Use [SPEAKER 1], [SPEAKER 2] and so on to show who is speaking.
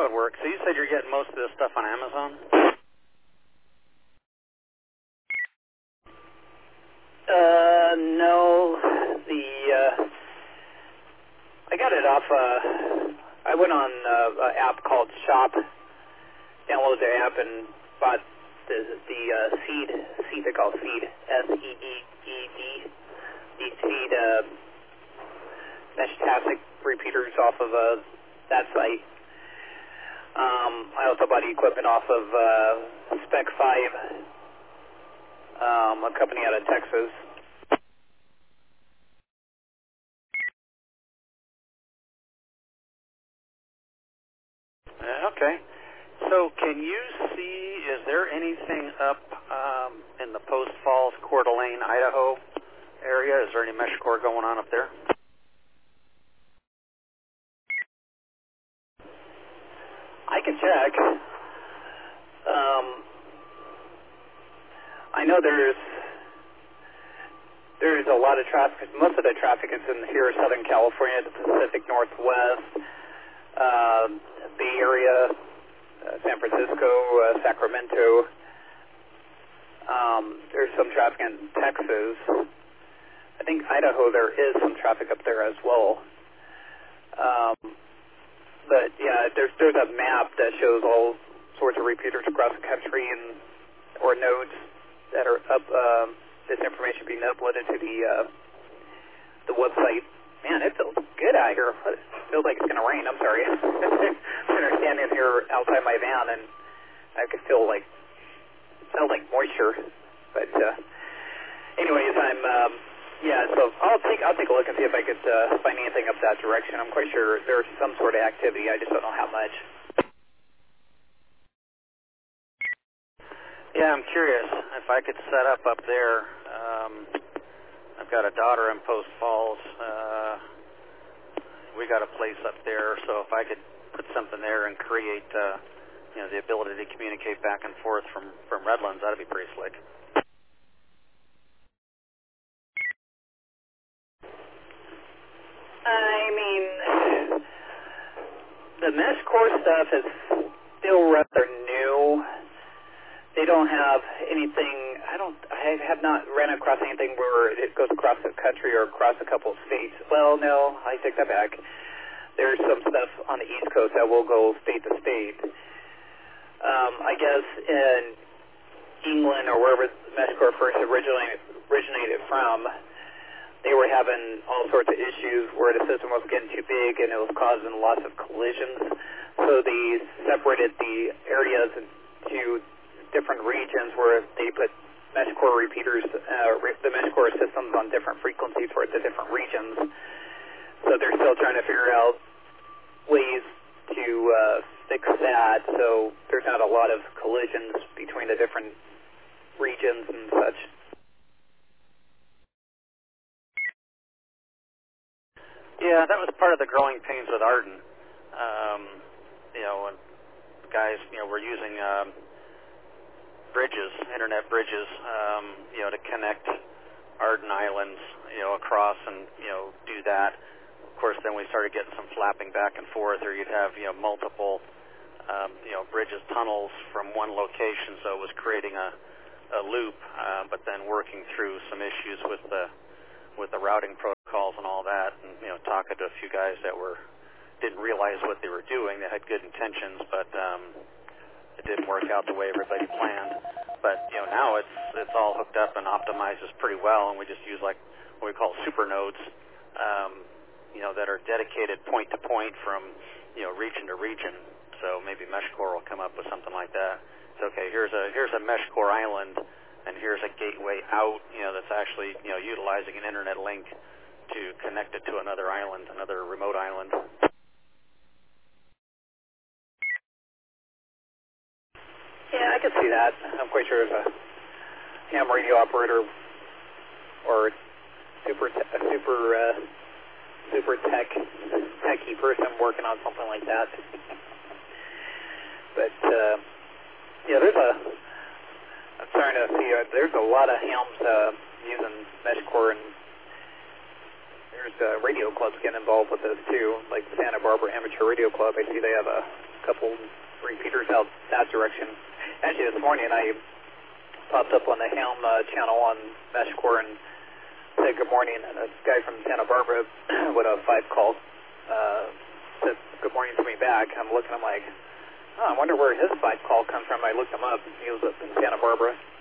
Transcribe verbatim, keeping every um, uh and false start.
[SPEAKER 1] would work. So you said you're getting most of this stuff on Amazon?
[SPEAKER 2] Uh, no. The, uh, I got it off, uh, I went on uh, an app called Shop, downloaded the app and bought the, the uh, Seed, Seed, they call it Seed, S E E E D, the Seed, uh, Meshtastic repeaters off of uh, that site. Um, I also bought equipment off of uh, Spec five, um, a company out of Texas.
[SPEAKER 1] Uh, okay. So can you see, is there anything up um, in the Post Falls, Coeur d'Alene, Idaho area? Is there any mesh core going on up there?
[SPEAKER 2] I can check. Um, I know there's there's a lot of traffic. Most of the traffic is in here, Southern California, the Pacific Northwest, uh, Bay Area, uh, San Francisco, uh, Sacramento. Um, there's some traffic in Texas. I think Idaho, there is some traffic up there as well. Um, But yeah, there's there's a map that shows all sorts of repeaters across the country and or nodes that are up. Um, this information being uploaded to the uh, the website. Man, it feels good out here. It feels like it's gonna rain. I'm sorry. I'm standing here outside my van and I could feel like it smelled like moisture. But uh, anyways, I'm. Um, Yeah, so I'll take I'll take a look and see if I could uh, find anything up that direction. I'm quite sure there's some sort of activity. I just don't know how much.
[SPEAKER 1] Yeah, I'm curious if I could set up up there. Um, I've got a daughter in Post Falls. Uh, we got a place up there, so if I could put something there and create, uh, you know, the ability to communicate back and forth from from Redlands, that'd be pretty slick.
[SPEAKER 2] I mean, the mesh core stuff is still rather new. They don't have anything. I don't. I have not ran across anything where it goes across the country or across a couple of states. Well, no, I take that back. There's some stuff on the East Coast that will go state to state. Um, I guess in England or wherever mesh core first originated originated from, they were having all sorts of issues where the system was getting too big and it was causing lots of collisions. So they separated the areas into different regions where they put mesh core repeaters, uh, re- the mesh core systems on different frequencies for the different regions. So they're still trying to figure out ways to uh, fix that so there's not a lot of collisions between the different regions and such.
[SPEAKER 1] Yeah, that was part of the growing pains with Arden. Um, you know, when guys, you know, were using um, bridges, internet bridges, um, you know, to connect Arden Islands, you know, across and, you know, do that. Of course, then we started getting some flapping back and forth, or you'd have, you know, multiple, um, you know, bridges, tunnels from one location, so it was creating a, a loop, uh, but then working through some issues with the with the routing protocols and all that, and, you know, talking to a few guys that were didn't realize what they were doing. They had good intentions, but um, it didn't work out the way everybody planned. But, you know, now it's it's all hooked up and optimizes pretty well, and we just use like what we call super nodes, um, you know, that are dedicated point to point from, you know, region to region. So maybe MeshCore will come up with something like that. It's okay. Here's a here's a MeshCore island, and here's a gateway out, you know, that's actually, you know, utilizing an internet link to connect it to another island, another remote island.
[SPEAKER 2] Yeah, I can see that. I'm quite sure there's a ham radio operator or super te- a super uh, super tech techie person working on something like that. But uh, yeah, there's a. I'm starting to see. Uh, there's a lot of hams uh, using MeshCore, and there's uh, radio clubs getting involved with this too, like the Santa Barbara Amateur Radio Club. I see they have a couple repeaters out that direction. Actually, this morning I popped up on the Helm uh, channel on MeshCore and said good morning, and a guy from Santa Barbara with a five call uh, said good morning to me back. I'm looking, I'm like, oh, I wonder where his five call comes from. I looked him up. He was up in Santa Barbara.